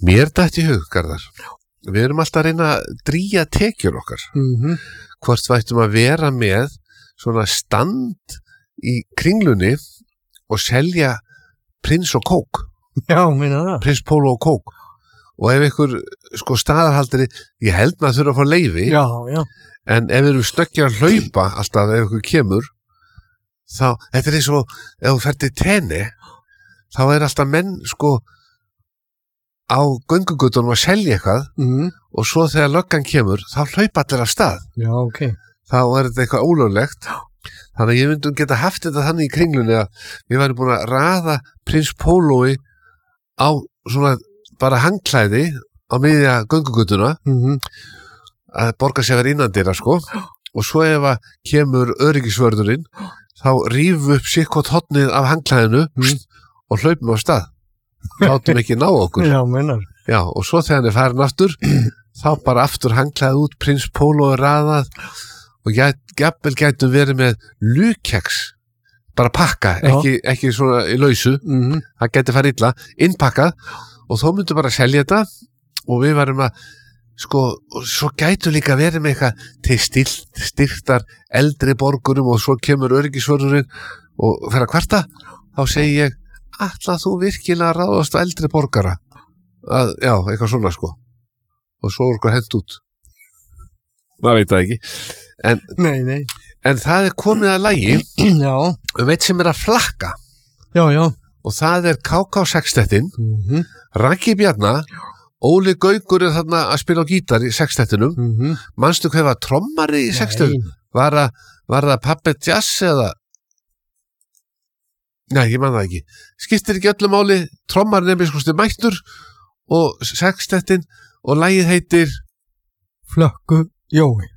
Mér datt í hug, Garðar. Við erum alltaf að reyna að drýja tekjur okkar. Hvort við ættum að vera með svona stand í Kringlunni og selja Prins og kók. Já, minna það. Prins Pólo og kók. Og ef ykkur staðarhaldari, ég held maður þurfa að fá leyfi. Já, já. En ef við erum snöggir að hlaupa alltaf ef ykkur kemur, þá, þetta eins og ef þú fer til tenni, þá alltaf menn á göngugutunum að selja eitthvað og svo þegar löggan kemur, þá hlaupa allir af stað. Já, ok. Þá þetta eitthvað ólöglegt. Þannig að ég myndum geta haft þetta þannig í Kringlunni að við værum búin að raða Prins Pólói á svona bara hangklæði á miðja göngugutuna að borga sér verið innandira og svo ef að kemur öryggisvörðurinn þá rífum upp sikkot hotnið af hangklæðinu og hlaupum á stað. Látum ekki ná okkur. Já, meinar. Já, og svo þegar hann farin aftur þá bara aftur hangklæði út, Prins Pólói raðað og jafnvel gætum verið með lukeks, bara pakka, ekki svona í lausu, það gæti farið illa, innpakkað og þó myndum bara selja þetta og við varum að, svo gætu líka verið með eitthvað til styrktar eldri borgurum og svo kemur öryggisvörðurinn og fer að kvarta, þá segi ég, ætla þú virkilega að ráðast á eldri borgara? Já, eitthvað svona og svo hent út. Maður veit það ekki. Nei. En það komið að lagi veit sem að flakka. Já. Og það KK Sextettin, Raggi Bjarna, Óli Gaukur þarna að spila á gítar í Sextettinum. Manstu hvað var trommari í Sextettinum? Var það Puppet Jazz eða? Nei, ég man það ekki. Skiptir ekki öllu máli, trommari nefnir mættur og Sextettin og lagið heitir Flökku Jói.